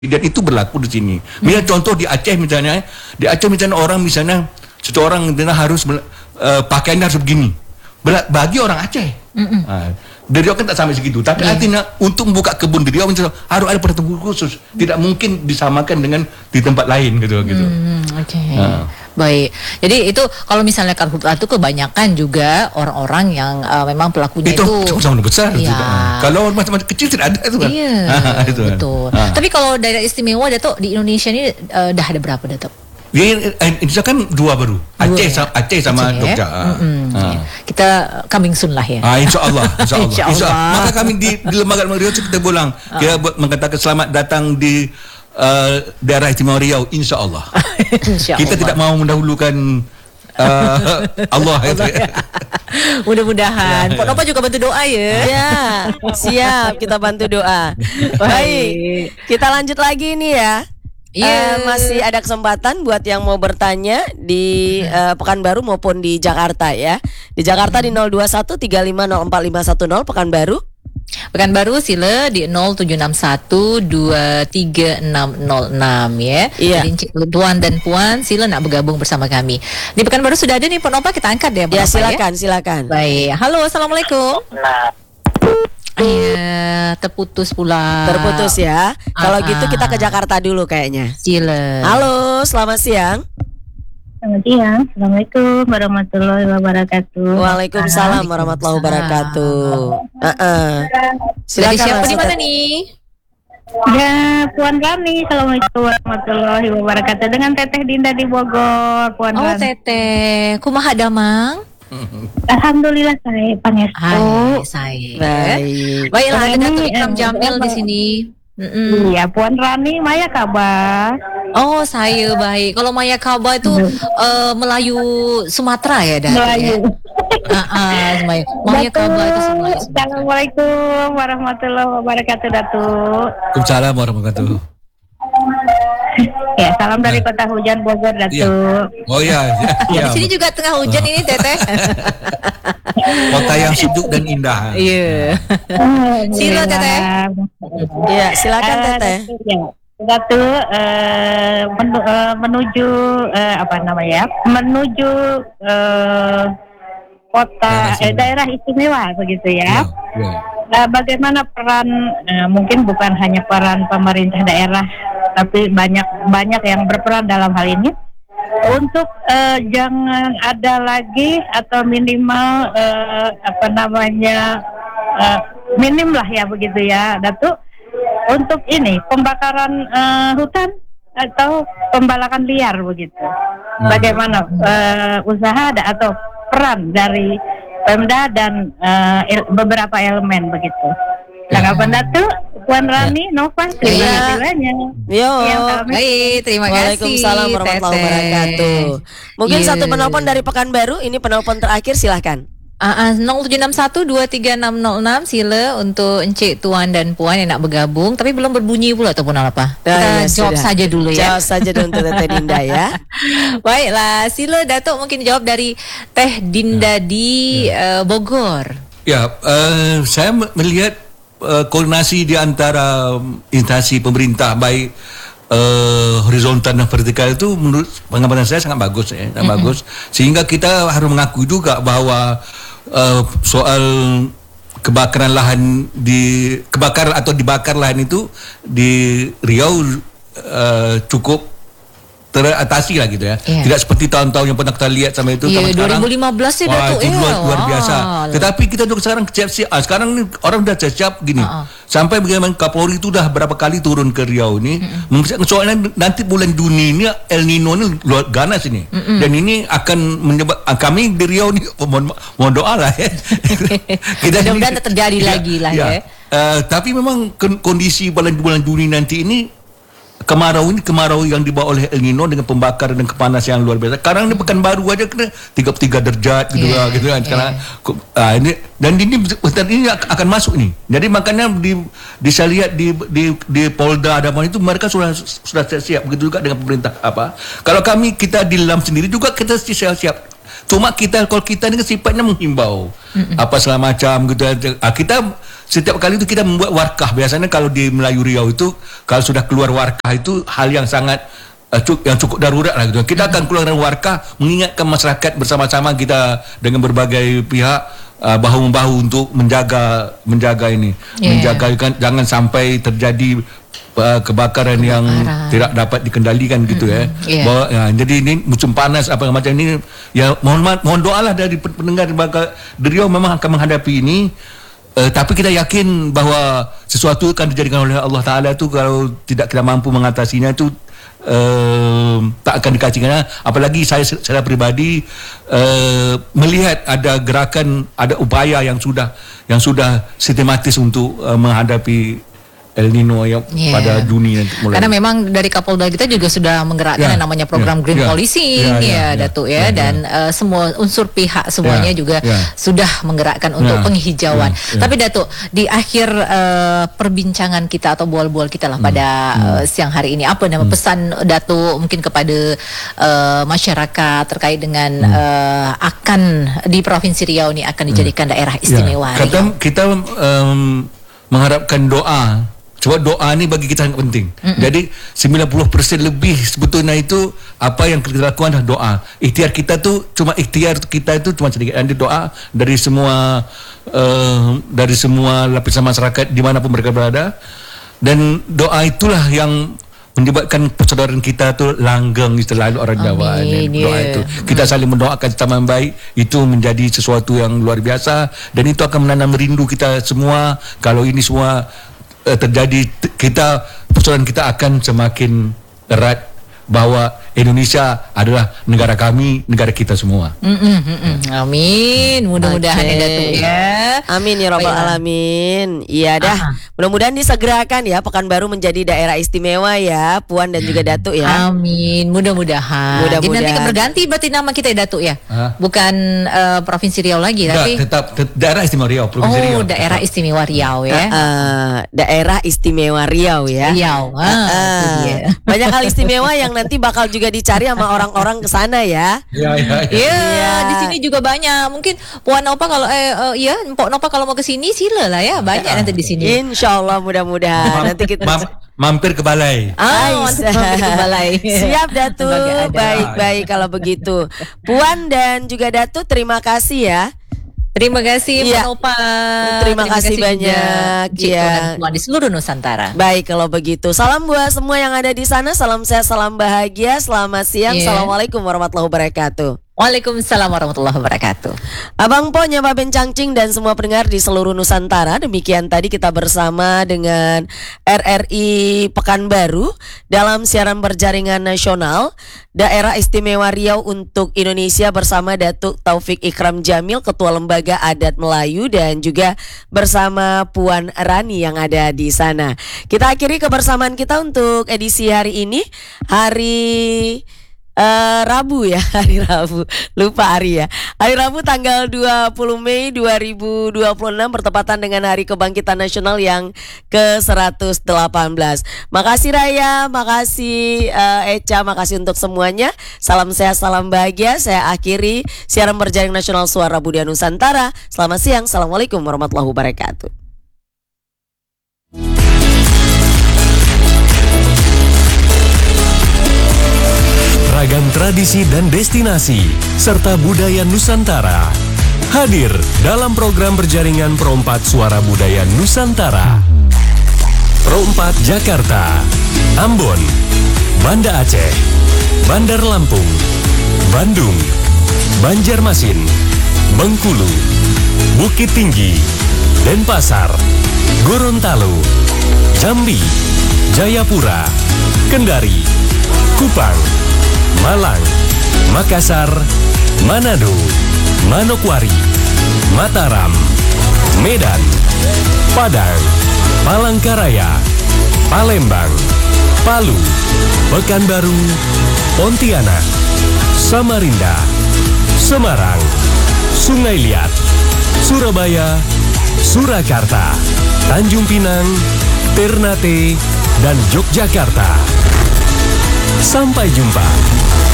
Dan itu berlaku di sini. Misalnya contoh di Aceh misalnya orang misalnya seseorang harus pakaiannya harus begini. Bagi orang Aceh. Di Riau kan tak sampai segitu. Tapi artinya untuk membuka kebun di Riau harus ada pertemuan khusus. Tidak mungkin disamakan dengan di tempat lain gitu. Oke. Baik. Jadi itu kalau misalnya karhutlah itu kebanyakan juga orang-orang yang memang pelakunya itu sama besar. Iya. Kalau macam-macam kecil tidak ada itu kan. Iya. Itu kan. Betul. Tapi kalau daerah istimewa Datuk di Indonesia ini dah ada berapa Datuk? Di Indonesia kan dua baru. Aceh sama Jogja. Kita coming soon lah ya. Insya Allah. Maka kami di Lembaga Riau kita bilang kita mengatakan selamat datang di daerah istimewa Riau, insya Allah. Kita tidak mau mendahulukan Allah. Mudah-mudahan. Pok Nova juga bantu doa ya. Ya, siap kita bantu doa. Baik, kita lanjut lagi nih ya. Masih ada kesempatan buat yang mau bertanya di Pekanbaru maupun di Jakarta ya. Di Jakarta di 02135045510 Pekanbaru. Pekanbaru sila di 0761236606 ya. Iya. Jadi tuan dan puan sila nak bergabung bersama kami. Di Pekanbaru sudah ada nih Pak Nova, kita angkat ya. Ya silakan. Baik. Halo, assalamualaikum. Terputus pula. Terputus ya. Kalau gitu kita ke Jakarta dulu kayaknya. Sila. Halo, selamat siang. Selamat siang. Assalamualaikum warahmatullahi wabarakatuh. Waalaikumsalam warahmatullahi wabarakatuh. Silakan. Siapa di mana nih? Ya, Puan Rani. Assalamualaikum warahmatullahi wabarakatuh. Dengan Teteh Dinda di Bogor, Puan Rani. Teteh, kumaha damang? Alhamdulillah saya pangestu. Baiklah, ada Datuk Ikram Jamil di sini. Iya, Puan Rani, Maya kabar? Oh, saya baik. Kalau Maya kabar itu Melayu Sumatera ya, Datuk? Melayu. Maya kabar itu Melayu. Assalamualaikum warahmatullahi wabarakatuh, Datuk. Waalaikumsalam warahmatullahi wabarakatuh. Ya, salam dari Kota Hujan Bogor, Datuk. Oh ya. Di sini juga tengah hujan ini, Teteh. Kota yang sejuk dan indah. Iya. Sila, Teteh. Iya, silakan Teteh. Datuk, menuju menuju kota daerah istimewa begitu ya. Bagaimana peran mungkin bukan hanya peran pemerintah daerah, tapi banyak yang berperan dalam hal ini untuk jangan ada lagi atau minimal minim lah ya begitu ya, Datuk, untuk ini pembakaran hutan atau pembalakan liar begitu. Bagaimana usaha atau peran dari Pemda dan beberapa elemen begitu. Tanggapan Datuk, Puan Rani, Nova, terima kasih banyak. Baik, terima kasih. Waalaikumsalam warahmatullahi wabarakatuh. Mungkin satu penelpon dari Pekanbaru, ini penelpon terakhir, silahkan. 0761236606 sila untuk Encik Tuan dan Puan yang nak bergabung tapi belum berbunyi pula ataupun apa. Kita jawab saja dulu ya. Jawab saja dulu untuk Teh Dinda ya. Baiklah, sila Datuk mungkin jawab dari Teh Dinda di Bogor. Ya, saya melihat koordinasi di antara instansi pemerintah baik horizontal dan vertikal itu menurut pengamatan saya sangat bagus ya, bagus. Sehingga kita harus mengakui juga bahwa soal kebakaran lahan dibakar lahan itu di Riau cukup teratasi lah gitu ya. Tidak seperti tahun-tahun yang pernah kita lihat sama itu. 2015 sih Datuk. Itu luar biasa. Tetapi kita juga sekarang siap-siap. Sekarang ini orang sudah siap gini. Sampai bagaimana Kapolri itu dah berapa kali turun ke Riau ini. Soalnya nanti bulan Juni ini El Nino ini luar ganas ini. Dan ini akan menyebabkan kami di Riau ini mohon doa lah ya. Mudah-mudahan terjadi lagi lah ya. Tapi memang kondisi bulan Juni nanti ini kemarau yang dibawa oleh El Nino dengan pembakaran dan kepanasan yang luar biasa. Sekarang ini Pekanbaru aja kena 33 derajat gitu kan sekarang. Ini akan masuk nih. Jadi makanya saya lihat di Polda Adaman itu mereka sudah siap, begitu juga dengan pemerintah apa. Kalau kita di dalam sendiri juga kita siap. Cuma kalau kita ini sifatnya menghimbau apa segala macam gitu. Kita setiap kali itu kita membuat warkah. Biasanya kalau di Melayu Riau itu kalau sudah keluar warkah itu hal yang sangat yang cukup darurat lah gitu. Kita akan keluarkan warkah mengingatkan masyarakat bersama-sama kita dengan berbagai pihak bahu-membahu untuk menjaga ini, menjaga jangan sampai terjadi kebakaran yang tidak dapat dikendalikan gitu jadi ini musim panas apa macam ini ya, mohon doalah dari pendengar di Riau memang akan menghadapi ini. Tapi kita yakin bahwa sesuatu akan dijadikan oleh Allah Ta'ala itu kalau tidak kita mampu mengatasinya itu tak akan dikasihkan. Apalagi saya pribadi melihat ada gerakan, ada upaya yang sudah sistematis untuk menghadapi El Nino yang pada dunia mulai. Karena memang dari Kapolda kita juga sudah menggerakkan yang namanya program Green Policing Datuk dan semua unsur pihak semuanya juga sudah menggerakkan untuk penghijauan. Tapi Datuk, di akhir perbincangan kita atau bual-bual kita lah pada siang hari ini, apa nama pesan Datuk mungkin kepada masyarakat terkait dengan akan di Provinsi Riau ini akan dijadikan daerah istimewa Riau? Kita mengharapkan doa. Sebab doa ni bagi kita sangat penting. Jadi 90% lebih sebetulnya itu apa yang kita lakukan adalah doa. Ikhtiar kita cuma sedikit. Dan doa dari semua lapisan masyarakat dimanapun mereka berada. Dan doa itulah yang menyebabkan persaudaraan kita tu langgeng, istilah orang Jawa. Doa itu kita saling mendoakan sama baik, itu menjadi sesuatu yang luar biasa dan itu akan menanam rindu kita semua. Kalau ini semua terjadi, persaudaraan kita akan semakin erat bahwa Indonesia adalah negara kami, negara kita semua. Amin. Mudah-mudahan ya Datuk ya. Amin ya Rabbal Alamin. Iya dah. Mudah-mudahan disegerakan ya Pekanbaru menjadi daerah istimewa ya Puan dan juga Datuk ya. Amin. Mudah-mudahan. Jadi nanti berganti berarti nama kita ya Datuk ya. Bukan Provinsi Riau lagi tapi tetap daerah istimewa Riau, Provinsi Riau. Daerah istimewa Riau ya. Daerah istimewa Riau ya. Riau. Banyak hal istimewa yang nanti bakal juga dicari sama orang-orang ke sana ya. Iya, di sini juga banyak. Mungkin Puan Nopa kalau Mpok Nopa kalau mau ke sini sila lah ya. Banyak nanti di sini. Insyaallah mudah-mudahan nanti kita mampir ke balai. Mampir ke balai. Siap Datuk. Baik kalau begitu. Puan dan juga Datuk terima kasih ya. Terima kasih Mbak Nopa. Terima kasih banyak ya di seluruh Nusantara. Baik kalau begitu. Salam buat semua yang ada di sana. Salam sehat, salam bahagia. Selamat siang. Assalamualaikum warahmatullahi wabarakatuh. Waalaikumsalam warahmatullahi wabarakatuh. Abang Po, Nyapa Bencangcing dan semua pendengar di seluruh Nusantara. Demikian tadi kita bersama dengan RRI Pekanbaru dalam siaran berjaringan nasional Daerah Istimewa Riau untuk Indonesia bersama Datuk Taufik Ikram Jamil, Ketua Lembaga Adat Melayu, dan juga bersama Puan Rani yang ada di sana. Kita akhiri kebersamaan kita untuk edisi hari ini, hari Rabu ya, hari Rabu. Lupa hari ya. Hari Rabu tanggal 20 Mei 2026 bertepatan dengan Hari Kebangkitan Nasional yang ke-118. Makasih Raya, makasih Echa, makasih untuk semuanya. Salam sehat, salam bahagia. Saya akhiri siaran berjaring nasional Suara Budaya Nusantara. Selamat siang. Assalamualaikum warahmatullahi wabarakatuh. Ragam tradisi dan destinasi serta budaya Nusantara hadir dalam program berjaringan Pro 4 Suara Budaya Nusantara. Pro 4 Jakarta, Ambon, Banda Aceh, Bandar Lampung, Bandung, Banjarmasin, Bengkulu, Bukit Tinggi, Denpasar, Gorontalo, Jambi, Jayapura, Kendari, Kupang, Malang, Makassar, Manado, Manokwari, Mataram, Medan, Padang, Palangkaraya, Palembang, Palu, Pekanbaru, Pontianak, Samarinda, Semarang, Sungai Liat, Surabaya, Surakarta, Tanjung Pinang, Ternate, dan Yogyakarta. Sampai jumpa.